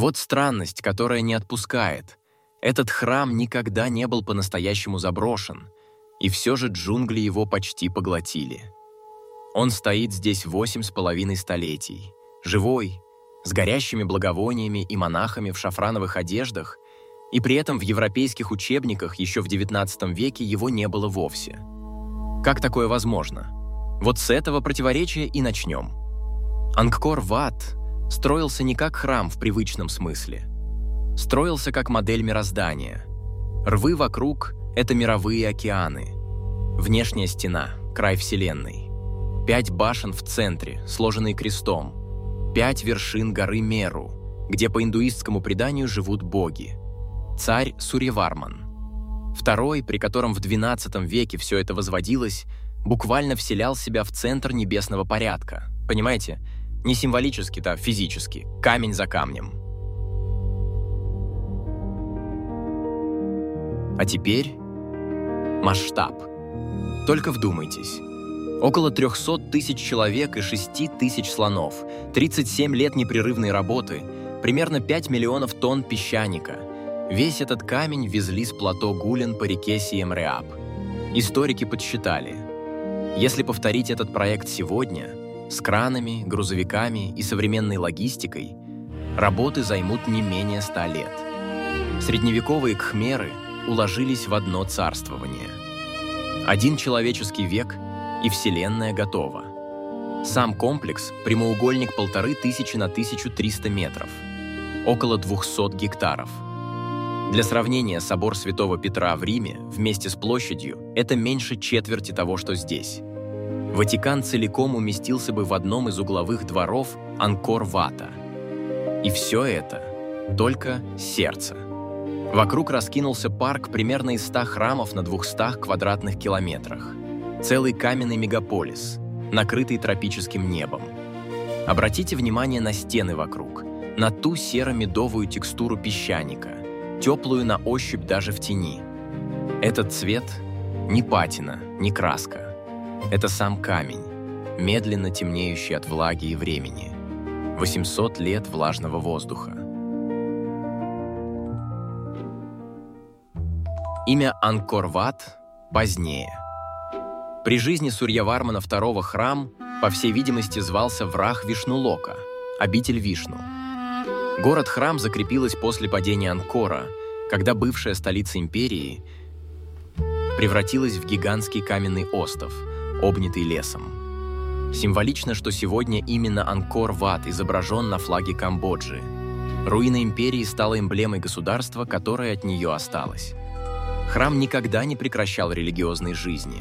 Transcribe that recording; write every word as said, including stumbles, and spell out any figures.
Вот странность, которая не отпускает. Этот храм никогда не был по-настоящему заброшен, и все же джунгли его почти поглотили. Он стоит здесь восемь с половиной столетий, живой, с горящими благовониями и монахами в шафрановых одеждах, и при этом в европейских учебниках еще в девятнадцатом веке его не было вовсе. Как такое возможно? Вот с этого противоречия и начнем. Ангкор-Ват строился не как храм в привычном смысле. Строился как модель мироздания. Рвы вокруг — это мировые океаны. Внешняя стена — край Вселенной. Пять башен в центре, сложенные крестом. Пять вершин горы Меру, где по индуистскому преданию живут боги. Царь Сурьяварман. Второй, при котором в двенадцатом веке все это возводилось, буквально вселял себя в центр небесного порядка. Понимаете? Не символически-то, а физически. Камень за камнем. А теперь масштаб. Только вдумайтесь. Около трехсот тысяч человек и шести тысяч слонов, тридцать семь лет непрерывной работы, примерно пять миллионов тонн песчаника. Весь этот камень везли с плато Гулен по реке Сием-Реап. Историки подсчитали. Если повторить этот проект сегодня, с кранами, грузовиками и современной логистикой, работы займут не менее ста лет. Средневековые кхмеры уложились в одно царствование. Один человеческий век, и Вселенная готова. Сам комплекс – прямоугольник полторы тысячи на тысячу триста метров, около двухсот гектаров. Для сравнения, собор Святого Петра в Риме вместе с площадью – это меньше четверти того, что здесь. Ватикан целиком уместился бы в одном из угловых дворов Ангкор-Вата. И все это только сердце. Вокруг раскинулся парк примерно из ста храмов на двухстах квадратных километрах. Целый каменный мегаполис, накрытый тропическим небом. Обратите внимание на стены вокруг, на ту серо-медовую текстуру песчаника, теплую на ощупь даже в тени. Этот цвет – не патина, не краска. Это сам камень, медленно темнеющий от влаги и времени. восемьсот лет влажного воздуха. Имя Ангкор-Ват позднее. При жизни Сурьявармана второго храм, по всей видимости, звался Врах-Вишну-Лока, обитель Вишну. Город-храм закрепилась после падения Ангкора, когда бывшая столица империи превратилась в гигантский каменный остов, обнятый лесом. Символично, что сегодня именно Ангкор-Ват изображен на флаге Камбоджи. Руина империи стала эмблемой государства, которое от нее осталось. Храм никогда не прекращал религиозной жизни.